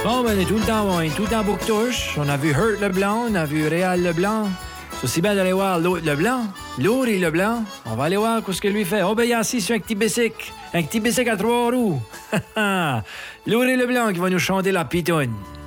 Comme on est tout le temps loin, tout le temps Bouctouche. On a vu Hurt Leblanc, on a vu Réal Leblanc. C'est aussi bien d'aller voir l'autre Leblanc. Laurie Leblanc. On va aller voir ce que lui fait. Oh, ben, il est assis sur un petit bicycle. Un petit bicycle à 3 roues. Laurie Leblanc qui va nous chanter la pitoune.